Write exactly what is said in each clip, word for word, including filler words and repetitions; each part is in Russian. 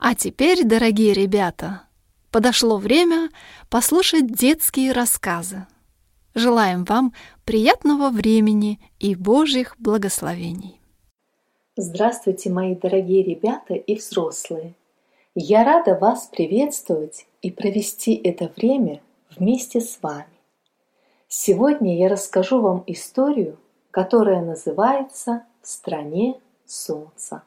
А теперь, дорогие ребята, подошло время послушать детские рассказы. Желаем вам приятного времени и Божьих благословений. Здравствуйте, мои дорогие ребята и взрослые! Я рада вас приветствовать и провести это время вместе с вами. Сегодня я расскажу вам историю, которая называется «В стране солнца».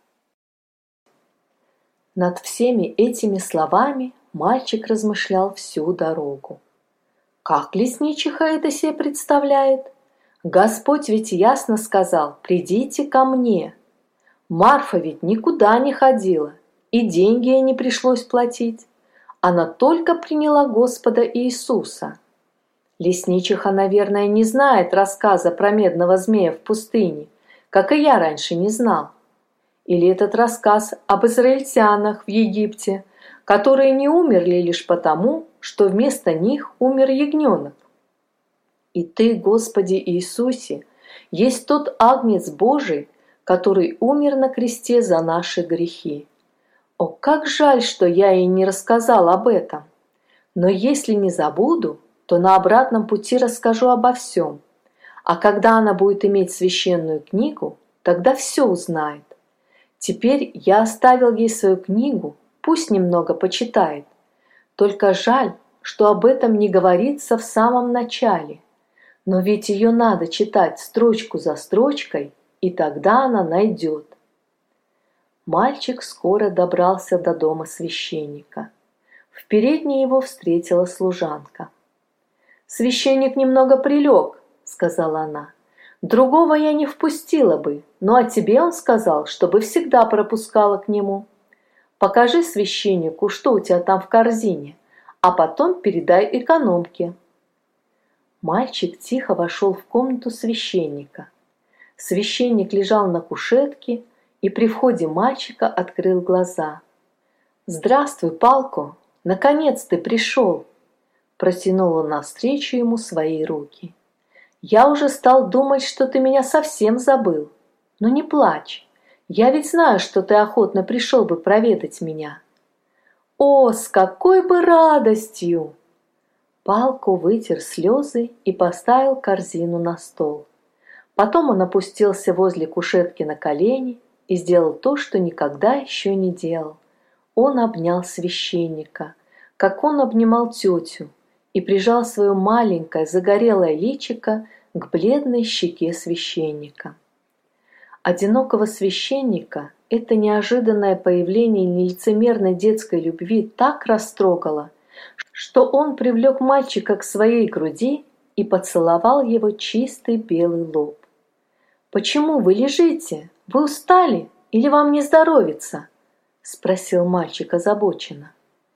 Над всеми этими словами мальчик размышлял всю дорогу. Как лесничиха это себе представляет? Господь ведь ясно сказал: «Придите ко мне». Марфа ведь никуда не ходила, и деньги ей не пришлось платить. Она только приняла Господа Иисуса. Лесничиха, наверное, не знает рассказа про медного змея в пустыне, как и я раньше не знал. Или этот рассказ об израильтянах в Египте, которые не умерли лишь потому, что вместо них умер ягненок. И Ты, Господи Иисусе, есть тот Агнец Божий, который умер на кресте за наши грехи. О, как жаль, что я ей не рассказал об этом. Но если не забуду, то на обратном пути расскажу обо всем. А когда она будет иметь священную книгу, тогда все узнает. Теперь я оставил ей свою книгу, пусть немного почитает. Только жаль, что об этом не говорится в самом начале. Но ведь ее надо читать строчку за строчкой, и тогда она найдет. Мальчик скоро добрался до дома священника. В передней его встретила служанка. «Священник немного прилег», — сказала она. «Другого я не впустила бы, но о тебе он сказал, чтобы всегда пропускала к нему. Покажи священнику, что у тебя там в корзине, а потом передай экономке». Мальчик тихо вошел в комнату священника. Священник лежал на кушетке и при входе мальчика открыл глаза. «Здравствуй, Палко! Наконец ты пришел!» Протянул он навстречу ему свои руки. «Я уже стал думать, что ты меня совсем забыл. Но не плачь, я ведь знаю, что ты охотно пришел бы проведать меня». «О, с какой бы радостью!» Палко вытер слезы и поставил корзину на стол. Потом он опустился возле кушетки на колени и сделал то, что никогда еще не делал. Он обнял священника, как он обнимал тетю, и прижал свое маленькое загорелое личико к бледной щеке священника. Одинокого священника это неожиданное появление нелицемерной детской любви так растрогало, что он привлек мальчика к своей груди и поцеловал его чистый белый лоб. «Почему вы лежите? Вы устали? Или вам не здоровится?» — спросил мальчик озабоченно.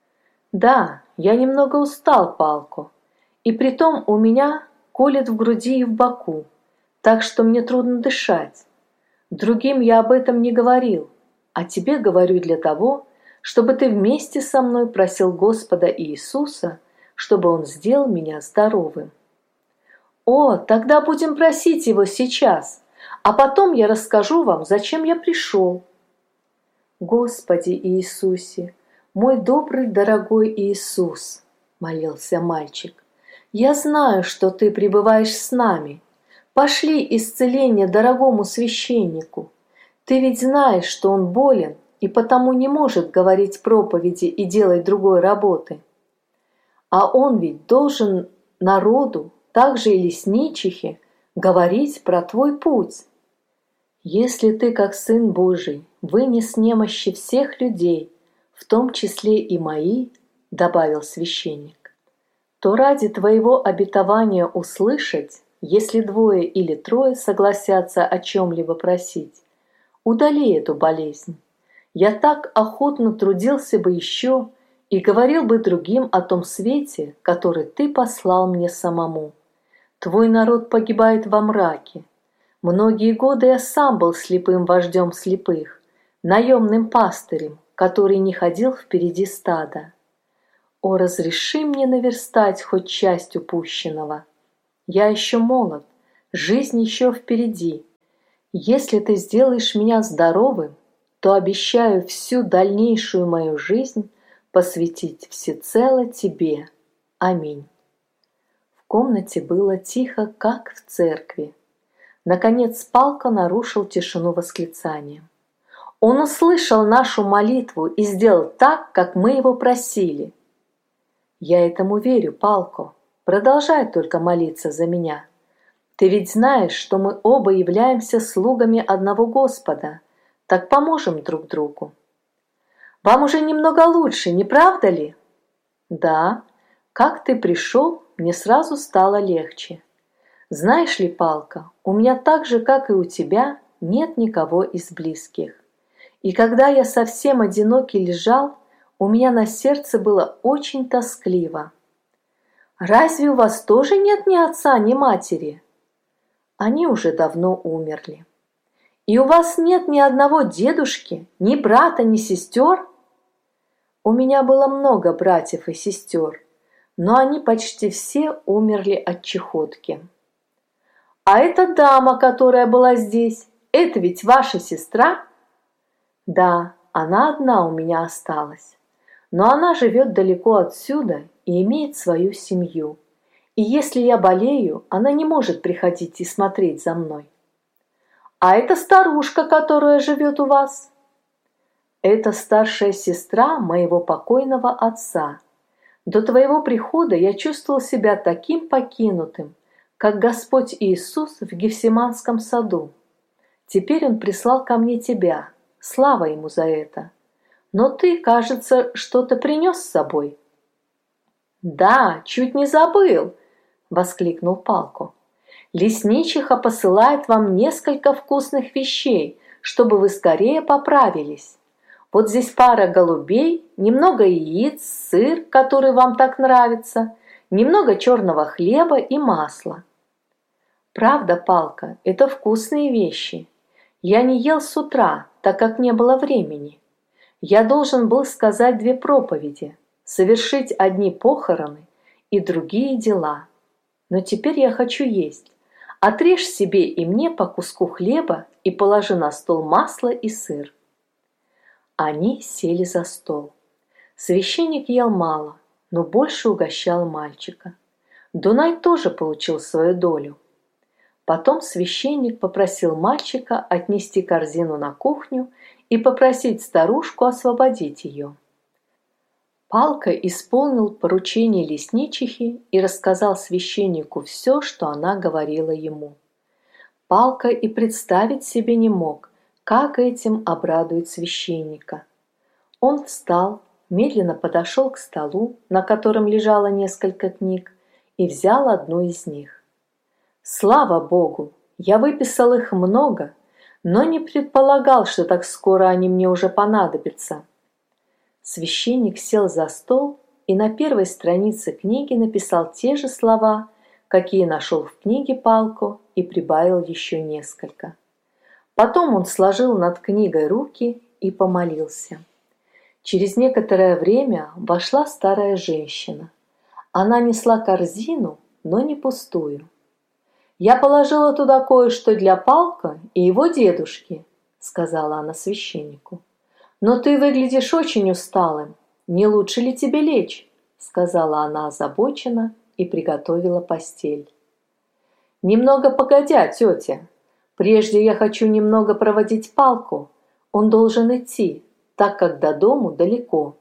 «Да, я немного устал, Палко, и притом у меня колет в груди и в боку, так что мне трудно дышать. Другим я об этом не говорил, а тебе говорю для того, чтобы ты вместе со мной просил Господа Иисуса, чтобы Он сделал меня здоровым». «О, тогда будем просить Его сейчас, а потом я расскажу вам, зачем я пришел». «Господи Иисусе, мой добрый, дорогой Иисус», — молился мальчик, — «я знаю, что Ты пребываешь с нами. Пошли исцеление дорогому священнику. Ты ведь знаешь, что он болен и потому не может говорить проповеди и делать другой работы. А он ведь должен народу, также и лесничихе, говорить про Твой путь. Если Ты, как Сын Божий, вынес немощи всех людей, в том числе и мои, — добавил священник, — то ради Твоего обетования услышать, если двое или трое согласятся о чем-либо просить, удали эту болезнь. Я так охотно трудился бы еще и говорил бы другим о том свете, который Ты послал мне самому. Твой народ погибает во мраке. Многие годы я сам был слепым вождем слепых, наемным пастырем, который не ходил впереди стада. О, разреши мне наверстать хоть часть упущенного. Я еще молод, жизнь еще впереди. Если Ты сделаешь меня здоровым, то обещаю всю дальнейшую мою жизнь посвятить всецело тебе. Аминь». В комнате было тихо, как в церкви. Наконец Палка нарушил тишину восклицанием: «Он услышал нашу молитву и сделал так, как мы его просили». «Я этому верю, Палко. Продолжай только молиться за меня. Ты ведь знаешь, что мы оба являемся слугами одного Господа, так поможем друг другу». «Вам уже немного лучше, не правда ли?» «Да, как ты пришел, мне сразу стало легче. Знаешь ли, Палка, у меня так же, как и у тебя, нет никого из близких. И когда я совсем одинокий лежал, у меня на сердце было очень тоскливо». «Разве у вас тоже нет ни отца, ни матери?» «Они уже давно умерли». «И у вас нет ни одного дедушки, ни брата, ни сестер?» «У меня было много братьев и сестер, но они почти все умерли от чехотки». «А эта дама, которая была здесь, это ведь ваша сестра?» «Да, она одна у меня осталась, но она живет далеко отсюда и имеет свою семью. И если я болею, она не может приходить и смотреть за мной». «А эта старушка, которая живет у вас?» «Это старшая сестра моего покойного отца. До твоего прихода я чувствовал себя таким покинутым, как Господь Иисус в Гефсиманском саду. Теперь Он прислал ко мне тебя, слава Ему за это. Но ты, кажется, что-то принес с собой». «Да, чуть не забыл», — воскликнул Палко. «Лесничиха посылает вам несколько вкусных вещей, чтобы вы скорее поправились. Вот здесь пара голубей, немного яиц, сыр, который вам так нравится, немного черного хлеба и масла». «Правда, Палка, это вкусные вещи. Я не ел с утра, так как не было времени. Я должен был сказать две проповеди, совершить одни похороны и другие дела. Но теперь я хочу есть. Отрежь себе и мне по куску хлеба и положи на стол масло и сыр». Они сели за стол. Священник ел мало, но больше угощал мальчика. Дунай тоже получил свою долю. Потом священник попросил мальчика отнести корзину на кухню и попросить старушку освободить ее. Палка исполнил поручение лесничихи и рассказал священнику все, что она говорила ему. Палка и представить себе не мог, как этим обрадует священника. Он встал, медленно подошел к столу, на котором лежало несколько книг, и взял одну из них. «Слава Богу! Я выписал их много, но не предполагал, что так скоро они мне уже понадобятся». Священник сел за стол и на первой странице книги написал те же слова, какие нашел в книге Палко, и прибавил еще несколько. Потом он сложил над книгой руки и помолился. Через некоторое время вошла старая женщина. Она несла корзину, но не пустую. «Я положила туда кое-что для Палко и его дедушки», — сказала она священнику. «Но ты выглядишь очень усталым. Не лучше ли тебе лечь?» — сказала она озабоченно и приготовила постель. «Немного погодя, тетя. Прежде я хочу немного проводить Палку. Он должен идти, так как до дому далеко».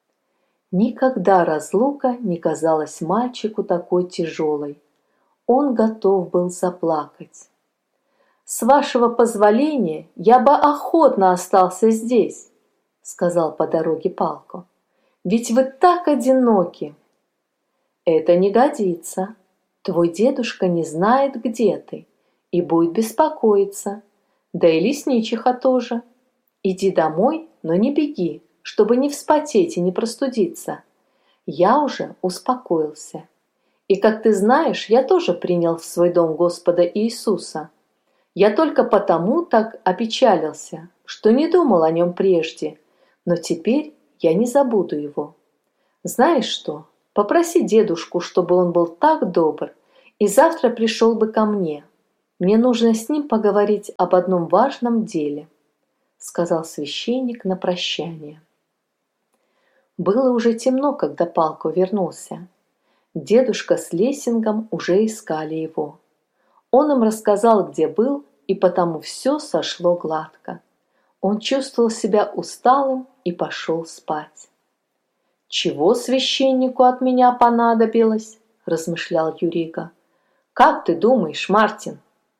Никогда разлука не казалась мальчику такой тяжелой. Он готов был заплакать. «С вашего позволения я бы охотно остался здесь», — сказал по дороге Палко. «Ведь вы так одиноки». «Это не годится. Твой дедушка не знает, где ты, и будет беспокоиться. Да и лесничиха тоже. Иди домой, но не беги, чтобы не вспотеть и не простудиться. Я уже успокоился. И, как ты знаешь, я тоже принял в свой дом Господа Иисуса. Я только потому так опечалился, что не думал о нем прежде, но теперь я не забуду его. Знаешь что, попроси дедушку, чтобы он был так добр, и завтра пришел бы ко мне. Мне нужно с ним поговорить об одном важном деле». сказал священник на прощание. Было уже темно, когда Палко вернулся. Дедушка с Лессингом уже искали его. Он им рассказал, где был, и потому все сошло гладко. Он чувствовал себя усталым и пошел спать. «Чего священнику от меня понадобилось?» – размышлял Юрика. «Как ты думаешь, Мартин?»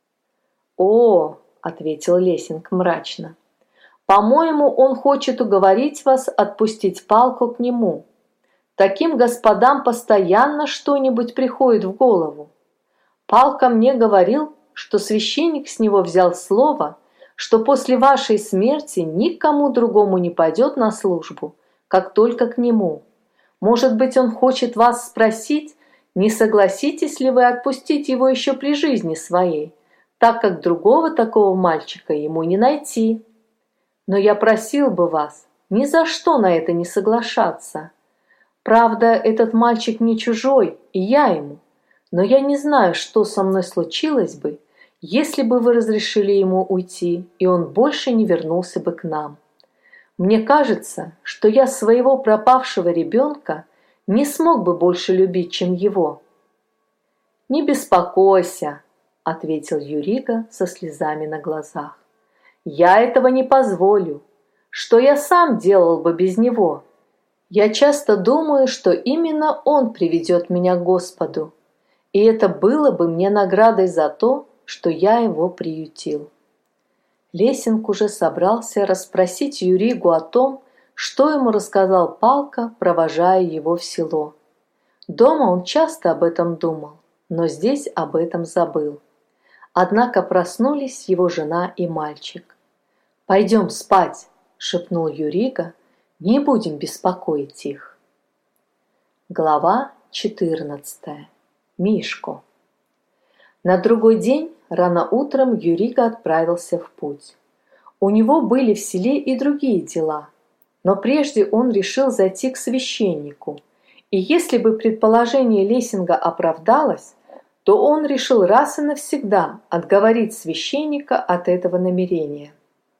«О, – ответил Лессинг мрачно, – по-моему, он хочет уговорить вас отпустить Палку к нему. Таким господам постоянно что-нибудь приходит в голову. Палка мне говорил, что священник с него взял слово, что после вашей смерти никому другому не пойдет на службу, как только к нему. Может быть, он хочет вас спросить, не согласитесь ли вы отпустить его еще при жизни своей, так как другого такого мальчика ему не найти. Но я просил бы вас ни за что на это не соглашаться. Правда, этот мальчик не чужой, и я ему, но я не знаю, что со мной случилось бы, если бы вы разрешили ему уйти, и он больше не вернулся бы к нам. Мне кажется, что я своего пропавшего ребенка не смог бы больше любить, чем его». «Не беспокойся», – ответил Юрика со слезами на глазах. «Я этого не позволю. Что я сам делал бы без него? Я часто думаю, что именно он приведет меня к Господу, и это было бы мне наградой за то, что я его приютил». Лессинг уже собрался расспросить Юригу о том, что ему рассказал Палка, провожая его в село. Дома он часто об этом думал, но здесь об этом забыл. Однако проснулись его жена и мальчик. «Пойдем спать», – шепнул Юрика, – «не будем беспокоить их». Глава четырнадцатая. Мишко. На другой день рано утром Юрика отправился в путь. У него были в селе и другие дела, но прежде он решил зайти к священнику, и если бы предположение Лессинга оправдалось, то он решил раз и навсегда отговорить священника от этого намерения.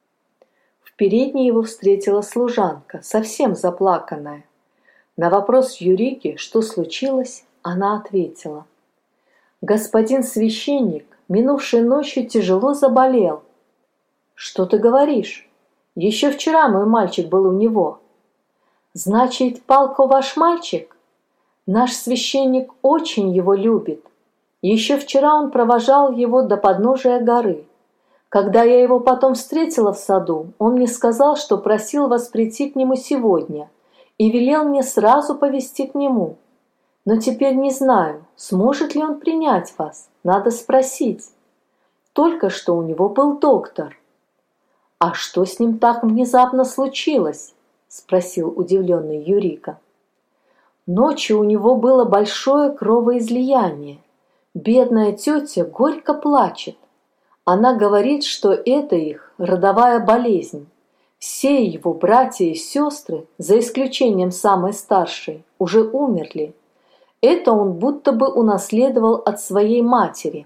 В передней его встретила служанка, совсем заплаканная. На вопрос Юрики, что случилось, она ответила: «Господин священник минувшей ночью тяжело заболел». «Что ты говоришь? Еще вчера мой мальчик был у него». «Значит, Палко ваш мальчик? Наш священник очень его любит. Еще вчера он провожал его до подножия горы. Когда я его потом встретила в саду, он мне сказал, что просил вас прийти к нему сегодня и велел мне сразу повести к нему. Но теперь не знаю, сможет ли он принять вас, надо спросить. Только что у него был доктор». «А что с ним так внезапно случилось?» – спросил удивленный Юрика. «Ночью у него было большое кровоизлияние. Бедная тетя горько плачет. Она говорит, что это их родовая болезнь. Все его братья и сестры, за исключением самой старшей, уже умерли. Это он будто бы унаследовал от своей матери».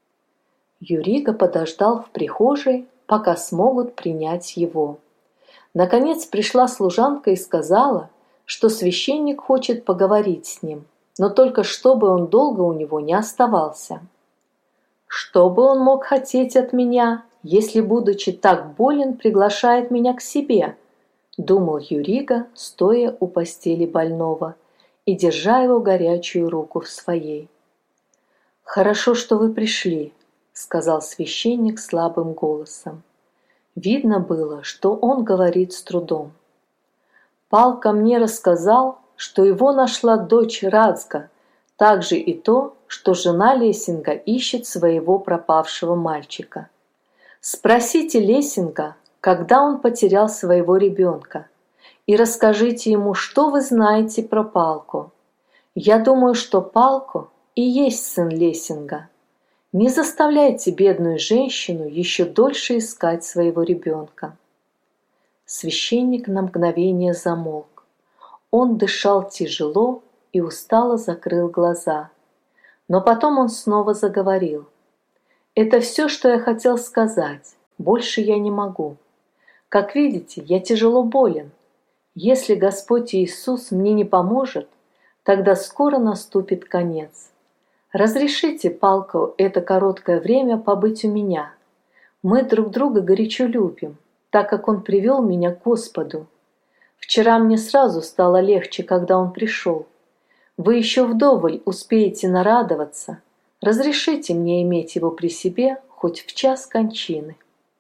Юрика подождал в прихожей, пока смогут принять его. Наконец пришла служанка и сказала, что священник хочет поговорить с ним, но только чтобы он долго у него не оставался. «Что бы он мог хотеть от меня, если, будучи так болен, приглашает меня к себе?» – думал Юрика, стоя у постели больного и держа его горячую руку в своей. «Хорошо, что вы пришли», – сказал священник слабым голосом. Видно было, что он говорит с трудом. «Палка мне рассказал, что его нашла дочь Рацга, также и то, что жена Лессинга ищет своего пропавшего мальчика. Спросите Лессинга, когда он потерял своего ребенка, и расскажите ему, что вы знаете про Палку. Я думаю, что Палко и есть сын Лессинга. Не заставляйте бедную женщину еще дольше искать своего ребенка». Священник на мгновение замолк. Он дышал тяжело и устало закрыл глаза. Но потом он снова заговорил. «Это все, что я хотел сказать. Больше я не могу. Как видите, я тяжело болен. Если Господь Иисус мне не поможет, тогда скоро наступит конец. Разрешите Палку это короткое время побыть у меня. Мы друг друга горячо любим, так как он привел меня к Господу. Вчера мне сразу стало легче, когда он пришел. Вы еще вдоволь успеете нарадоваться. Разрешите мне иметь его при себе хоть в час кончины.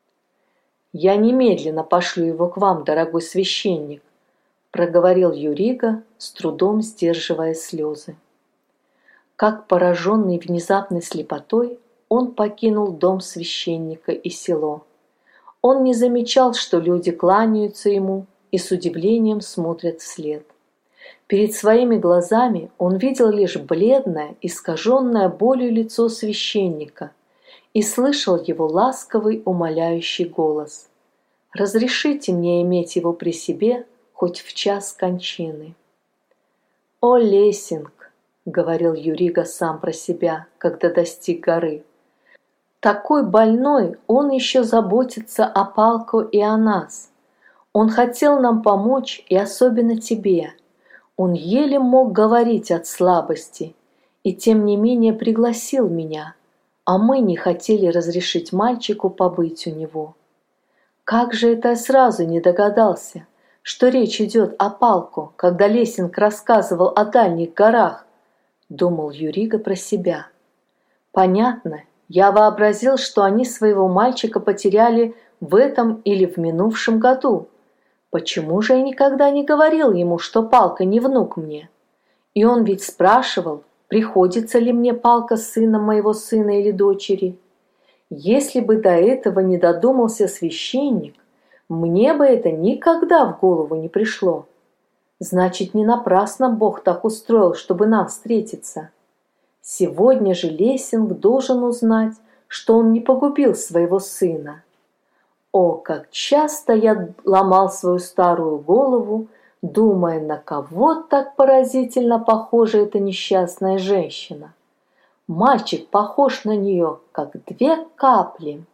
Я немедленно пошлю его к вам, дорогой священник, проговорил Юрига, с трудом сдерживая слезы. Как пораженный внезапной слепотой, он покинул дом священника и село. Он не замечал, что люди кланяются ему и с удивлением смотрят вслед. Перед своими глазами он видел лишь бледное, искаженное болью лицо священника и слышал его ласковый, умоляющий голос: «Разрешите мне иметь его при себе хоть в час кончины». «О, Лессинг!» — говорил Юрига сам про себя, когда достиг горы. «Такой больной, он еще заботится о Палко и о нас. Он хотел нам помочь, и особенно тебе. Он еле мог говорить от слабости, и тем не менее пригласил меня, а мы не хотели разрешить мальчику побыть у него. Как же это я сразу не догадался, что речь идет о Палко, когда Лессинг рассказывал о дальних горах», — думал Юрига про себя. «Понятно, я вообразил, что они своего мальчика потеряли в этом или в минувшем году. Почему же я никогда не говорил ему, что Палка не внук мне? И он ведь спрашивал, приходится ли мне Палка сыном моего сына или дочери. Если бы до этого не додумался священник, мне бы это никогда в голову не пришло. Значит, не напрасно Бог так устроил, чтобы нам встретиться. Сегодня же Лессинг должен узнать, что он не погубил своего сына. О, как часто я ломал свою старую голову, думая, на кого так поразительно похожа эта несчастная женщина. Мальчик похож на нее, как две капли».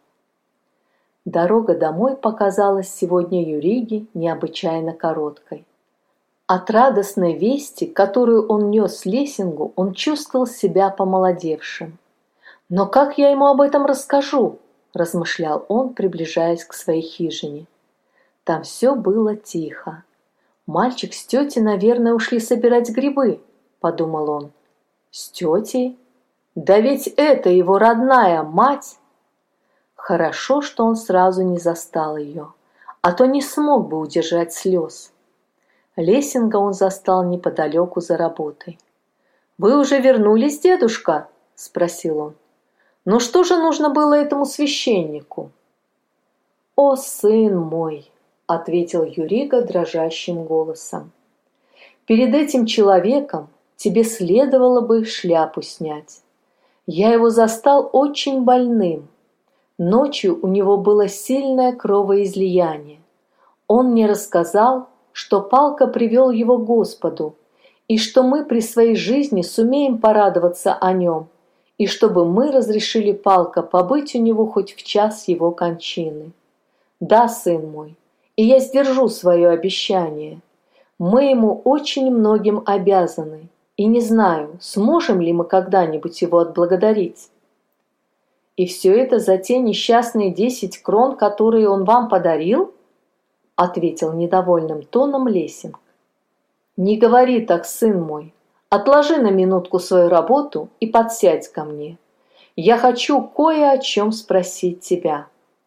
Дорога домой показалась сегодня Юриге необычайно короткой. От радостной вести, которую он нес Лессингу, он чувствовал себя помолодевшим. «Но как я ему об этом расскажу?» – размышлял он, приближаясь к своей хижине. Там все было тихо. «Мальчик с тетей, наверное, ушли собирать грибы», – подумал он. «С тетей? Да ведь это его родная мать!» Хорошо, что он сразу не застал ее, а то не смог бы удержать слез. Лессинга он застал неподалеку за работой. «Вы уже вернулись, дедушка?» – спросил он. «Ну что же нужно было этому священнику?» «О, сын мой!» – ответил Юрига дрожащим голосом. «Перед этим человеком тебе следовало бы шляпу снять. Я его застал очень больным. Ночью у него было сильное кровоизлияние. Он мне рассказал, что Палка привел его к Господу, и что мы при своей жизни сумеем порадоваться о нем, и чтобы мы разрешили Палка побыть у него хоть в час его кончины. Да, сын мой, и я сдержу свое обещание. Мы ему очень многим обязаны, и не знаю, сможем ли мы когда-нибудь его отблагодарить». «И все это за те несчастные десять крон, которые он вам подарил?» – ответил недовольным тоном Лессинг. «Не говори так, сын мой. Отложи на минутку свою работу и подсядь ко мне. Я хочу кое о чем спросить тебя».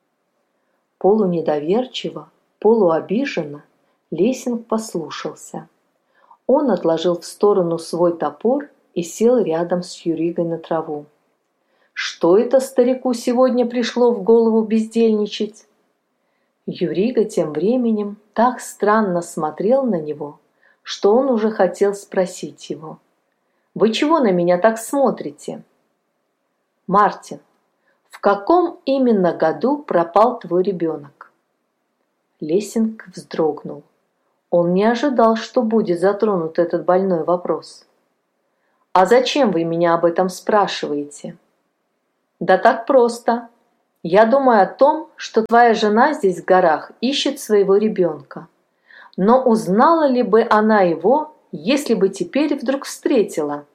Полунедоверчиво, полуобиженно Лессинг послушался. Он отложил в сторону свой топор и сел рядом с Юригой на траву. Что это старику сегодня пришло в голову бездельничать? Юрига тем временем так странно смотрел на него, что он уже хотел спросить его: «Вы чего на меня так смотрите?» «Мартин, в каком именно году пропал твой ребенок?» Лессинг вздрогнул. Он не ожидал, что будет затронут этот больной вопрос. «А зачем вы меня об этом спрашиваете?» «Да так просто. Я думаю о том, что твоя жена здесь в горах ищет своего ребенка. Но узнала ли бы она его, если бы теперь вдруг встретила?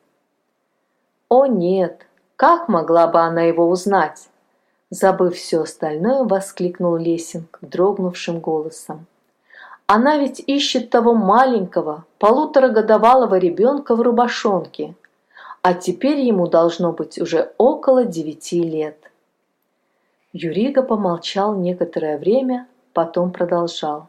О нет, как могла бы она его узнать? Забыв все остальное, воскликнул Лессинг дрогнувшим голосом. Она ведь ищет того маленького, полуторагодовалого ребенка в рубашонке, а теперь ему должно быть уже около девяти лет. Юрига помолчал некоторое время, потом продолжал.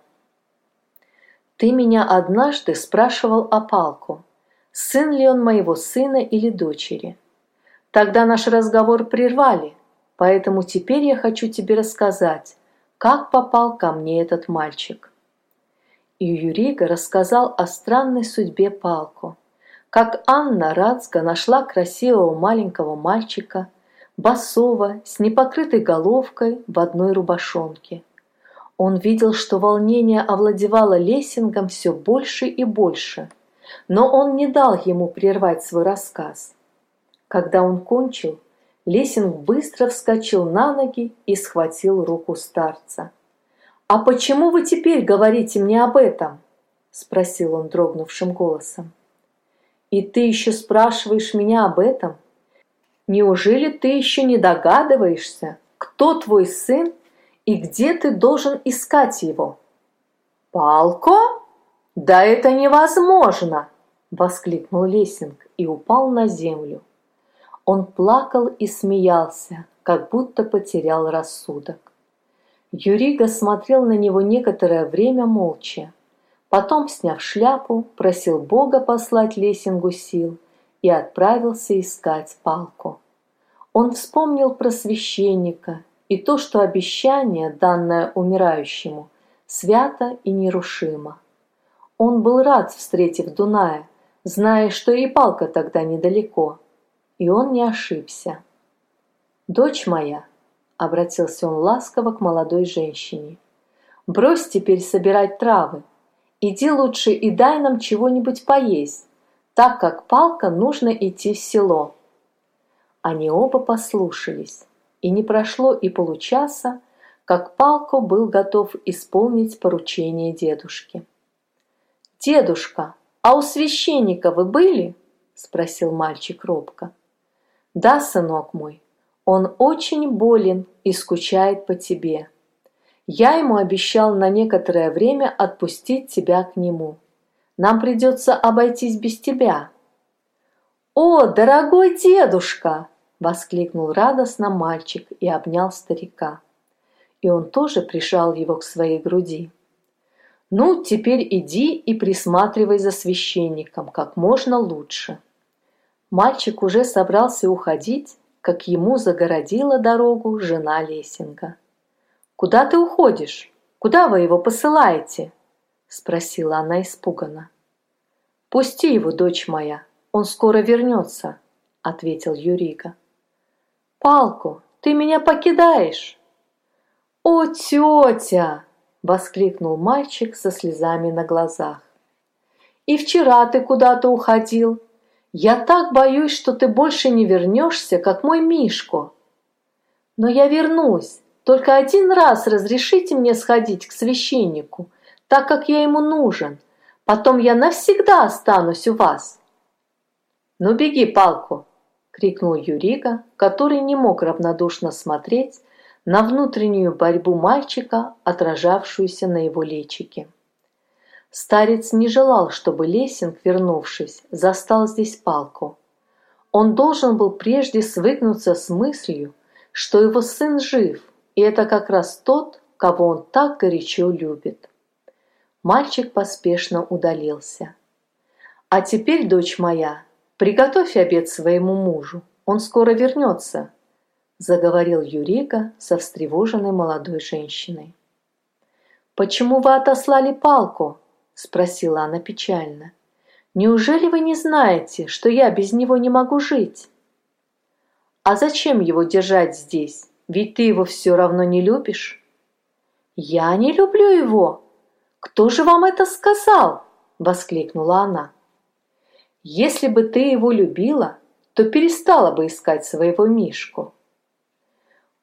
Ты меня однажды спрашивал о Палку, сын ли он моего сына или дочери. Тогда наш разговор прервали, поэтому теперь я хочу тебе рассказать, как попал ко мне этот мальчик. И Юрига рассказал о странной судьбе Палку, как Анна Рацка нашла красивого маленького мальчика, босого, с непокрытой головкой в одной рубашонке. Он видел, что волнение овладевало Лессингом все больше и больше, но он не дал ему прервать свой рассказ. Когда он кончил, Лессинг быстро вскочил на ноги и схватил руку старца. «А почему вы теперь говорите мне об этом?» – спросил он дрогнувшим голосом. «И ты еще спрашиваешь меня об этом? Неужели ты еще не догадываешься, кто твой сын и где ты должен искать его?» «Палко? Да это невозможно!» – воскликнул Лессинг и упал на землю. Он плакал и смеялся, как будто потерял рассудок. Юрига смотрел на него некоторое время молча. Потом, сняв шляпу, просил Бога послать Лессингу сил и отправился искать Палку. Он вспомнил про священника и то, что обещание, данное умирающему, свято и нерушимо. Он был рад, встретив Дуная, зная, что и Палка тогда недалеко, и он не ошибся. «Дочь моя», — обратился он ласково к молодой женщине, — «брось теперь собирать травы, иди лучше и дай нам чего-нибудь поесть, так как Палка нужно идти в село». Они оба послушались, и не прошло и получаса, как Палко был готов исполнить поручение дедушки. «Дедушка, а у священника вы были?» – спросил мальчик робко. «Да, сынок мой, он очень болен и скучает по тебе. Я ему обещал на некоторое время отпустить тебя к нему. Нам придется обойтись без тебя». «О, дорогой дедушка!» – воскликнул радостно мальчик и обнял старика. И он тоже прижал его к своей груди. «Ну, теперь иди и присматривай за священником как можно лучше». Мальчик уже собрался уходить, как ему загородила дорогу жена Лессинга. «Куда ты уходишь? Куда вы его посылаете?» – спросила она испуганно. «Пусти его, дочь моя, он скоро вернется», – ответил Юрига. «Палку, ты меня покидаешь?» «О, тетя!» – воскликнул мальчик со слезами на глазах. «И вчера ты куда-то уходил. Я так боюсь, что ты больше не вернешься, как мой Мишко. Но я вернусь, только один раз разрешите мне сходить к священнику, так как я ему нужен. Потом я навсегда останусь у вас». «Ну беги, Палку!» – крикнул Юрига, который не мог равнодушно смотреть на внутреннюю борьбу мальчика, отражавшуюся на его личике. Старец не желал, чтобы Лессинг, вернувшись, застал здесь Палку. Он должен был прежде свыкнуться с мыслью, что его сын жив, и это как раз тот, кого он так горячо любит. Мальчик поспешно удалился. «А теперь, дочь моя, приготовь обед своему мужу, он скоро вернется», заговорил Юрига со встревоженной молодой женщиной. «Почему вы отослали Палку?» спросила она печально. «Неужели вы не знаете, что я без него не могу жить?» «А зачем его держать здесь? Ведь ты его все равно не любишь». «Я не люблю его! Кто же вам это сказал?» воскликнула она. «Если бы ты его любила, то перестала бы искать своего Мишку».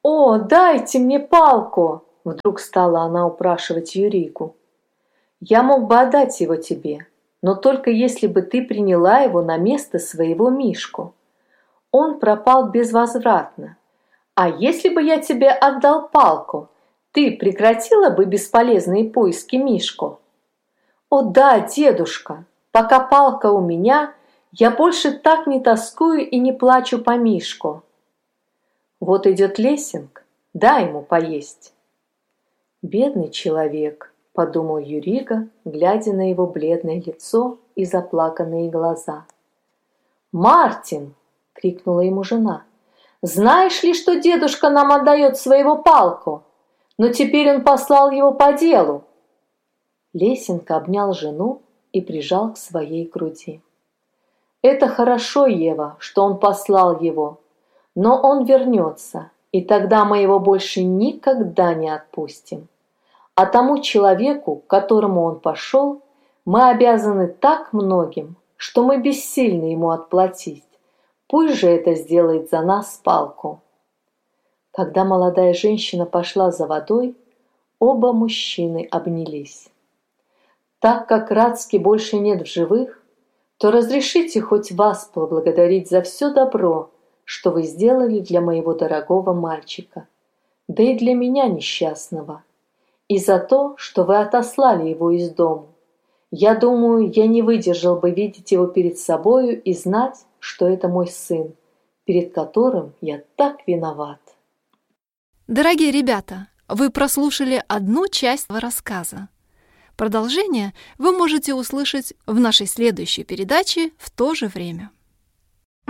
«О, дайте мне палку!» — вдруг стала она упрашивать Юрику. «Я мог бы отдать его тебе, но только если бы ты приняла его на место своего Мишку. Он пропал безвозвратно. А если бы я тебе отдал палку, ты прекратила бы бесполезные поиски Мишку?» «О да, дедушка, пока палка у меня, я больше так не тоскую и не плачу по Мишку». «Вот идет Лесинг, дай ему поесть». «Бедный человек», — подумал Юрика, глядя на его бледное лицо и заплаканные глаза. «Мартин!» — крикнула ему жена. «Знаешь ли, что дедушка нам отдает своего палку? Но теперь он послал его по делу». Лесинг обнял жену и прижал к своей груди. «Это хорошо, Ева, что он послал его, но он вернется, и тогда мы его больше никогда не отпустим. А тому человеку, к которому он пошел, мы обязаны так многим, что мы бессильны ему отплатить. Пусть же это сделает за нас палку». Когда молодая женщина пошла за водой, оба мужчины обнялись. «Так как Радски больше нет в живых, то разрешите хоть вас поблагодарить за все добро, что вы сделали для моего дорогого мальчика, да и для меня несчастного, и за то, что вы отослали его из дому. Я думаю, я не выдержал бы видеть его перед собою и знать, что это мой сын, перед которым я так виноват». Дорогие ребята, вы прослушали одну часть рассказа. Продолжение вы можете услышать в нашей следующей передаче в то же время.